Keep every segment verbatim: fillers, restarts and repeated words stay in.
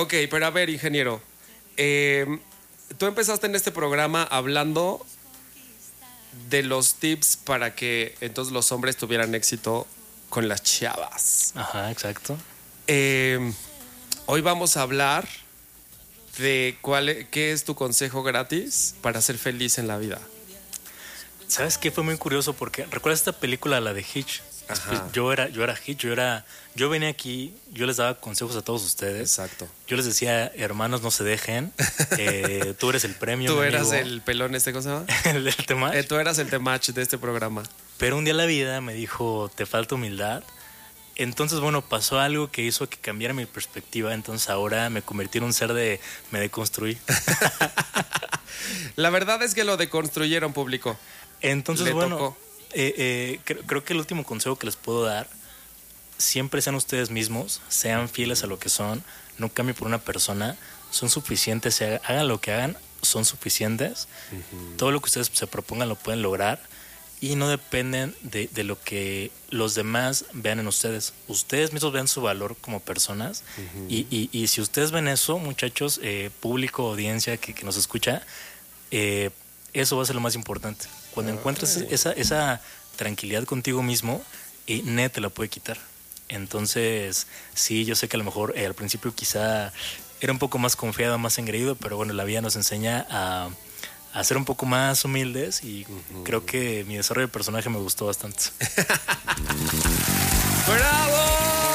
Ok, pero a ver, ingeniero, eh, tú empezaste en este programa hablando de los tips para que entonces los hombres tuvieran éxito con las chavas. Ajá, exacto. Eh, hoy vamos a hablar de cuál, qué es tu consejo gratis para ser feliz en la vida. ¿Sabes qué? Fue muy curioso porque ¿recuerdas esta película, la de Hitch? Ajá. Yo era, yo era Hitch, yo era, yo venía aquí, yo les daba consejos a todos ustedes. Exacto. Yo les decía, hermanos, no se dejen. Eh, tú eres el premio. Tú mi eras amigo. el pelón, ¿este cómo se llama? el del tema. Eh, tú eras el temach de este programa. Pero un día la vida me dijo, te falta humildad. Entonces, bueno, pasó algo que hizo que cambiara mi perspectiva. Entonces ahora me convertí en un ser de... me deconstruí. La verdad es que lo deconstruyeron, público. Entonces, Le bueno, tocó. eh, eh, creo, creo que el último consejo que les puedo dar, siempre sean ustedes mismos, sean fieles a lo que son, no cambien por una persona, son suficientes, hagan lo que hagan, son suficientes. Uh-huh. Todo lo que ustedes se propongan lo pueden lograr. Y no dependen de, de lo que los demás vean en ustedes. Ustedes mismos vean su valor como personas. Uh-huh. y, y, y si ustedes ven eso, muchachos, eh, público, audiencia que, que nos escucha, eh, eso va a ser lo más importante. Cuando Ay. encuentres esa, esa tranquilidad contigo mismo, eh, nadie te la puede quitar. Entonces, sí, yo sé que a lo mejor eh, al principio quizá era un poco más confiado, más engreído, pero bueno, la vida nos enseña a... a ser un poco más humildes y uh-huh. creo que mi desarrollo de personaje me gustó bastante. ¡Bravo!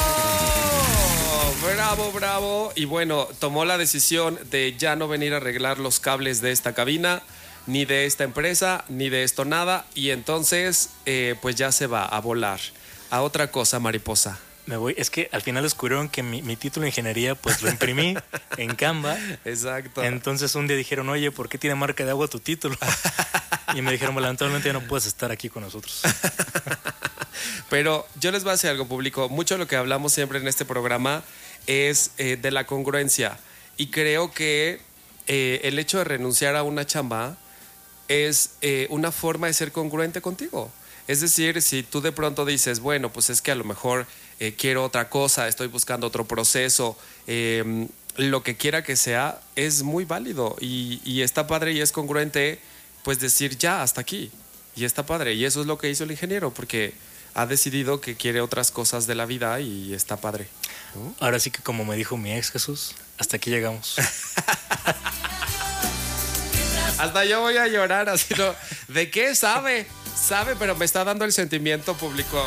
Bravo, bravo. Y bueno, tomó la decisión de ya no venir a arreglar los cables de esta cabina, ni de esta empresa, ni de esto nada. Y entonces, eh, pues ya se va a volar a otra cosa, mariposa. Me voy, es que al final descubrieron que mi, mi título de ingeniería pues lo imprimí en Canva. Exacto. Entonces un día dijeron, oye, ¿por qué tiene marca de agua tu título? Y me dijeron, lamentablemente ya no puedes estar aquí con nosotros. Pero yo les voy a decir algo, público. Mucho de lo que hablamos siempre en este programa es eh, de la congruencia. Y creo que eh, el hecho de renunciar a una chamba es eh, una forma de ser congruente contigo. Es decir, si tú de pronto dices, bueno, pues es que a lo mejor eh, quiero otra cosa, estoy buscando otro proceso, eh, lo que quiera que sea, es muy válido y, y está padre y es congruente, pues decir ya, hasta aquí. Y está padre. Y eso es lo que hizo el ingeniero, porque ha decidido que quiere otras cosas de la vida y está padre, ¿no? Ahora sí que como me dijo mi ex Jesús, hasta aquí llegamos. Hasta yo voy a llorar, así no. ¿De qué sabe? Sabe, pero me está dando el sentimiento, público.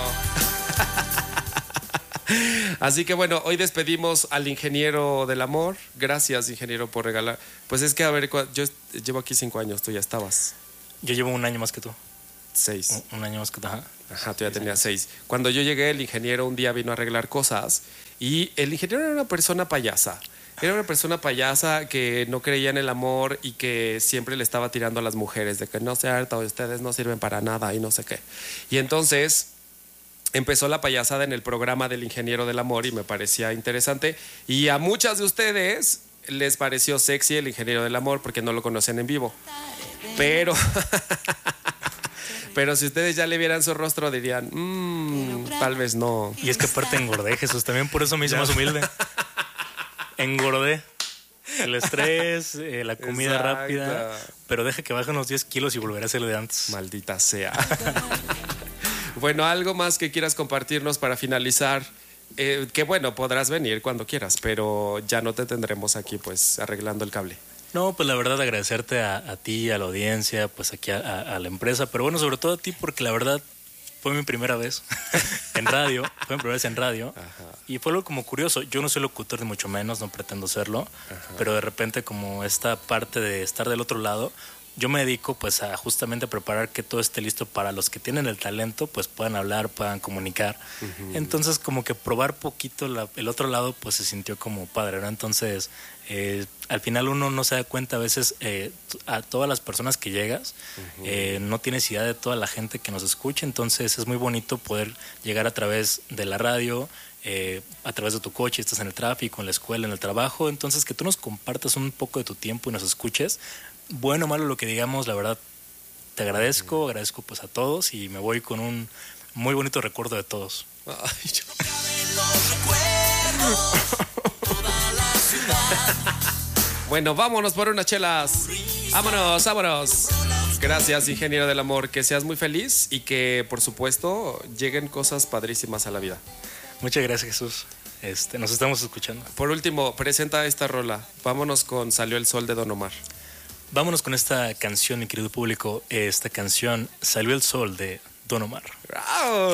Así que bueno, hoy despedimos al ingeniero del amor. Gracias, ingeniero, por regalar. Pues es que, a ver, yo llevo aquí cinco años, tú ya estabas. Yo llevo un año más que tú. Seis. Un, un año más que tú, ajá. Ajá, tú ya tenías seis. Cuando yo llegué, el ingeniero un día vino a arreglar cosas y el ingeniero era una persona payasa. Era una persona payasa que no creía en el amor y que siempre le estaba tirando a las mujeres de que no se harta, ustedes no sirven para nada y no sé qué. Y entonces empezó la payasada en el programa del ingeniero del amor y me parecía interesante. Y a muchas de ustedes les pareció sexy el ingeniero del amor porque no lo conocen en vivo. Pero... Pero si ustedes ya le vieran su rostro dirían, mmm, tal vez no. Y es que aparte engordé, Jesús, también por eso me hizo más humilde. Engordé. El estrés, eh, la comida Exacto. rápida. Pero deja que baje unos diez kilos y volveré a ser de antes. Maldita sea. Bueno, algo más que quieras compartirnos para finalizar. Eh, que bueno, podrás venir cuando quieras, pero ya no te tendremos aquí pues arreglando el cable. No, pues la verdad agradecerte a, a ti, a la audiencia, pues aquí a, a, a la empresa, pero bueno, sobre todo a ti porque la verdad fue mi primera vez en radio, fue mi primera vez en radio. Ajá. Y fue algo como curioso, yo no soy locutor ni mucho menos, no pretendo serlo, Ajá. pero de repente como esta parte de estar del otro lado, yo me dedico pues a justamente a preparar que todo esté listo para los que tienen el talento, pues puedan hablar, puedan comunicar. Uh-huh. Entonces como que probar poquito la, el otro lado pues se sintió como padre, ¿no? Entonces eh, al final uno no se da cuenta a veces eh, a todas las personas que llegas, uh-huh. eh, no tienes idea de toda la gente que nos escucha, entonces es muy bonito poder llegar a través de la radio, eh, a través de tu coche, estás en el tráfico, en la escuela, en el trabajo, entonces que tú nos compartas un poco de tu tiempo y nos escuches. Bueno o malo lo que digamos, la verdad te agradezco, agradezco pues a todos y me voy con un muy bonito recuerdo de todos. Ay, yo... Bueno, vámonos por unas chelas. Vámonos, vámonos. Gracias, ingeniero del amor. Que seas muy feliz y que, por supuesto, lleguen cosas padrísimas a la vida. Muchas gracias, Jesús. Este, nos estamos escuchando. Por último, presenta esta rola. Vámonos con Salió el Sol de Don Omar. Vámonos con esta canción, mi querido público. Esta canción, Salió el Sol de Don Omar. ¡Bravo!